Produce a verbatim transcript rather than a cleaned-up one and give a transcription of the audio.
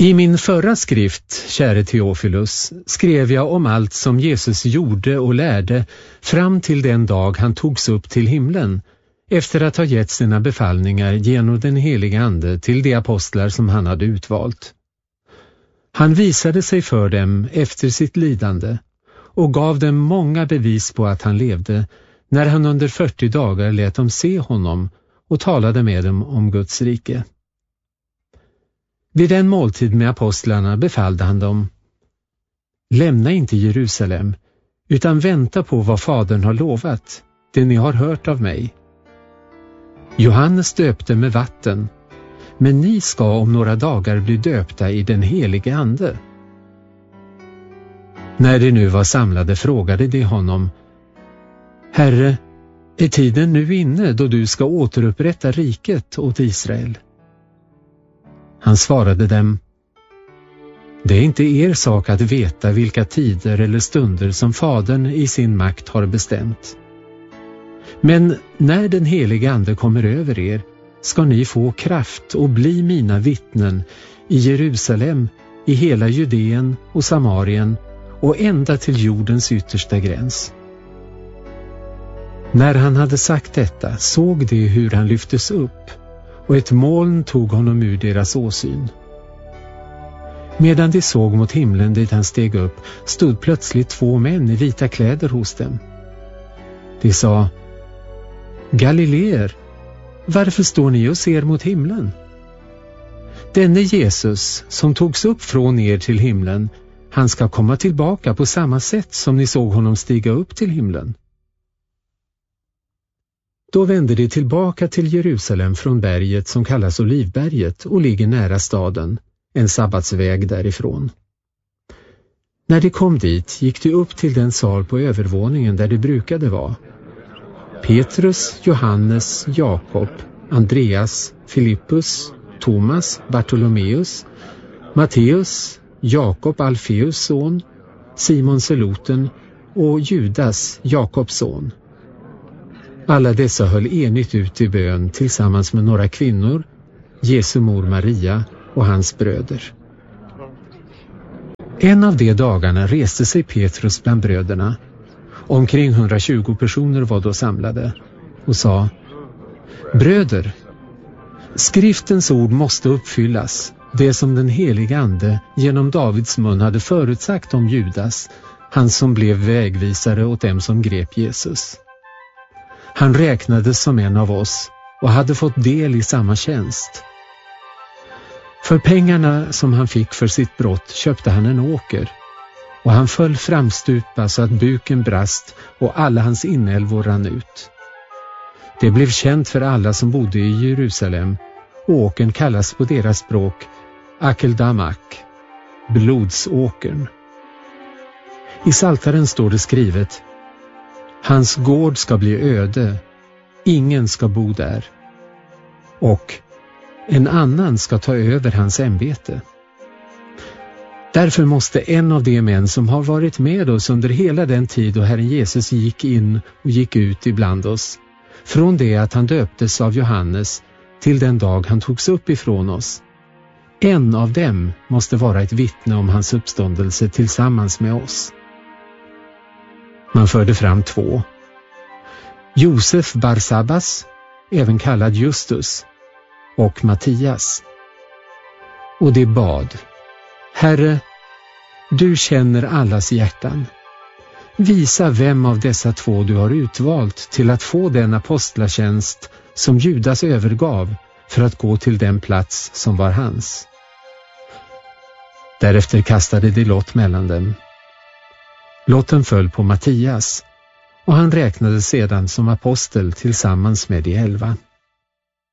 I min förra skrift, käre Teofilus, skrev jag om allt som Jesus gjorde och lärde fram till den dag han togs upp till himlen, efter att ha gett sina befallningar genom den heliga ande till de apostlar som han hade utvalt. Han visade sig för dem efter sitt lidande och gav dem många bevis på att han levde, när han under fyrtio dagar lät dem se honom och talade med dem om Guds rike. Vid en måltid med apostlarna befallde han dem: lämna inte Jerusalem, utan vänta på vad Fadern har lovat, det ni har hört av mig. Johannes döpte med vatten, men ni ska om några dagar bli döpta i den helige ande. När de nu var samlade frågade de honom: Herre, är tiden nu inne då du ska återupprätta riket åt Israel? Han svarade dem: det är inte er sak att veta vilka tider eller stunder som Fadern i sin makt har bestämt. Men när den helige ande kommer över er ska ni få kraft och bli mina vittnen i Jerusalem, i hela Judeen och Samarien och ända till jordens yttersta gräns. När han hade sagt detta såg de hur han lyftes upp, och ett moln tog honom ur deras åsyn. Medan de såg mot himlen dit han steg upp, stod plötsligt två män i vita kläder hos dem. De sa: Galileer, varför står ni och ser mot himlen? Denne Jesus som togs upp från er till himlen, han ska komma tillbaka på samma sätt som ni såg honom stiga upp till himlen. Då vände de tillbaka till Jerusalem från berget som kallas Olivberget och ligger nära staden, en sabbatsväg därifrån. När de kom dit gick de upp till den sal på övervåningen där de brukade vara. Petrus, Johannes, Jakob, Andreas, Filippus, Thomas, Bartolomeus, Matteus, Jakob Alfeus son, Simon Zeloten och Judas, Jakobs son. Alla dessa höll enigt ut i bön tillsammans med några kvinnor, Jesu mor Maria och hans bröder. En av de dagarna reste sig Petrus bland bröderna, omkring hundratjugo personer var då samlade, och sa: Bröder, skriftens ord måste uppfyllas, det som den heliga ande genom Davids mun hade förutsagt om Judas, han som blev vägvisare åt dem som grep Jesus. Han räknades som en av oss och hade fått del i samma tjänst. För pengarna som han fick för sitt brott köpte han en åker, och han föll framstupa så att buken brast och alla hans inälvor rann ut. Det blev känt för alla som bodde i Jerusalem, och åkern kallas på deras språk Akeldamak, blodsåkern. I Saltaren står det skrivet: hans gård ska bli öde, ingen ska bo där, och en annan ska ta över hans ämbete. Därför måste en av de män som har varit med oss under hela den tid då Herren Jesus gick in och gick ut ibland oss, från det att han döptes av Johannes till den dag han togs upp ifrån oss, en av dem måste vara ett vittne om hans uppståndelse tillsammans med oss. Man förde fram två: Josef Barsabbas, även kallad Justus, och Mattias. Och de bad: Herre, du känner allas hjärtan. Visa vem av dessa två du har utvalt till att få den apostlatjänst som Judas övergav för att gå till den plats som var hans. Därefter kastade de lott mellan dem. Lotten föll på Mattias, och han räknades sedan som apostel tillsammans med de elva.